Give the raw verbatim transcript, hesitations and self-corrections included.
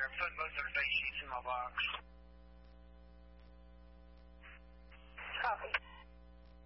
I put most of the date sheets in my box. Copy.